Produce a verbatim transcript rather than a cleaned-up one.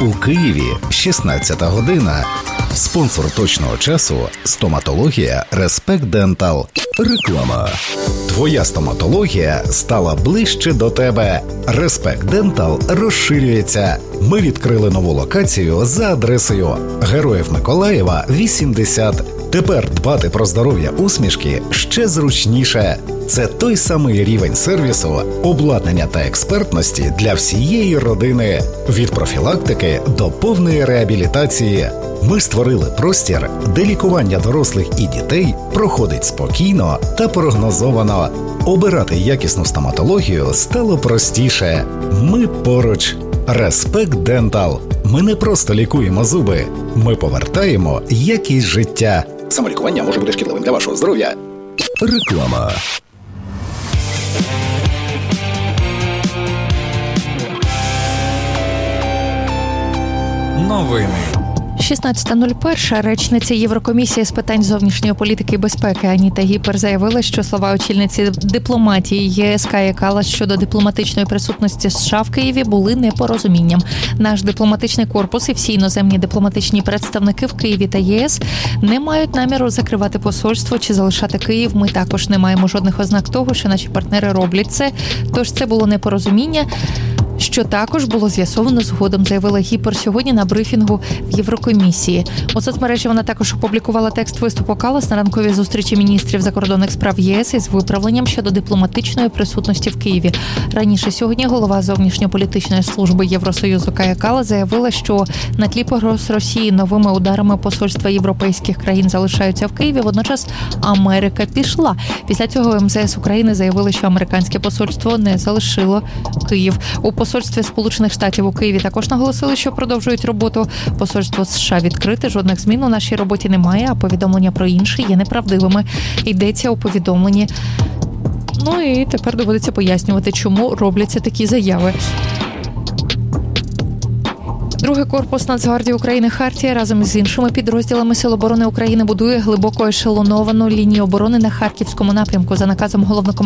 У Києві шістнадцята година. Спонсор точного часу – стоматологія Respect Dental. Реклама. Твоя стоматологія стала ближче до тебе. Respect Dental розширюється. Ми відкрили нову локацію за адресою Героїв Миколаєва, вісімдесят. Тепер дбати про здоров'я усмішки ще зручніше. Це той самий рівень сервісу, обладнання та експертності для всієї родини. Від профілактики до повної реабілітації. Ми створили простір, де лікування дорослих і дітей проходить спокійно та прогнозовано. Обирати якісну стоматологію стало простіше. Ми поруч. Respect Dental. Ми не просто лікуємо зуби. Ми повертаємо якість життя. Самолікування може бути шкідливим для вашого здоров'я. Реклама. Новини. шістнадцята нуль один речниця Єврокомісії з питань зовнішньої політики і безпеки Аніта Гіпер заявила, що слова очільниці дипломатії ЄС Каї Каллас щодо дипломатичної присутності США в Києві були непорозумінням. Наш дипломатичний корпус і всі іноземні дипломатичні представники в Києві та ЄС не мають наміру закривати посольство чи залишати Київ. Ми також не маємо жодних ознак того, що наші партнери роблять це. Тож це було непорозуміння, що також було з'ясовано згодом, заявила Гіпер сьогодні на брифінгу в Єврокомісії. У соцмережі вона також опублікувала текст виступу Каллас на ранковій зустрічі міністрів закордонних справ ЄС із виправленням щодо дипломатичної присутності в Києві. Раніше сьогодні голова зовнішньополітичної служби Євросоюзу Кая Каллас заявила, що на тлі погроз Росії новими ударами посольства європейських країн залишаються в Києві. Водночас Америка пішла. Після цього ем зе ес України заявили, що американське посольство не залишило Київ. У посольстві Сполучених Штатів у Києві також наголосили, що продовжують роботу. Посольство США відкрите, жодних змін у нашій роботі немає, а повідомлення про інші є неправдивими. Йдеться у повідомленні. Ну і тепер доводиться пояснювати, чому робляться такі заяви. Другий корпус Нацгвардії України «Хартія» разом із іншими підрозділами Сил оборони України будує глибоко ешелоновану лінію оборони на Харківському напрямку за наказом головнокомандуючого